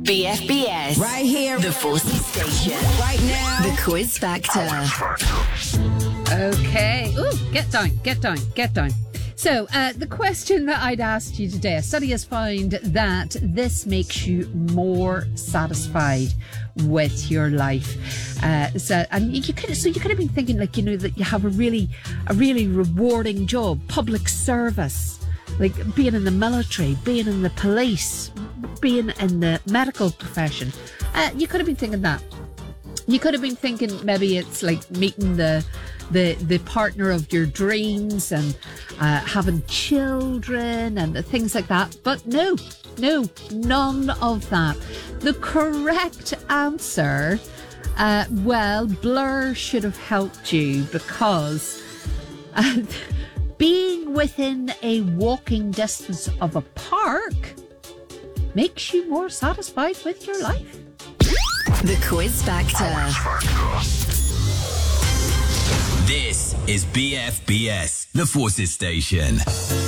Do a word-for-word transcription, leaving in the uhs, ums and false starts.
B F B S. Right here. The Forces Station. Right now. The Quiz Factor. Okay. Ooh, get down, get down, get down. So, uh, the question that I'd asked you today, a study has found that this makes you more satisfied with your life. Uh, so, and you could, so you could have been thinking, like, you know, that you have a really, a really rewarding job, public service, like being in the military, being in the police, being in the medical profession. Uh, you could have been thinking that. You could have been thinking maybe it's like meeting the the the partner of your dreams and uh, having children and things like that. But no, no, none of that. The correct answer, uh, well, Blur should have helped you because uh, being within a walking distance of a park makes you more satisfied with your life. The Quiz Factor. This is B F B S, the Forces Station.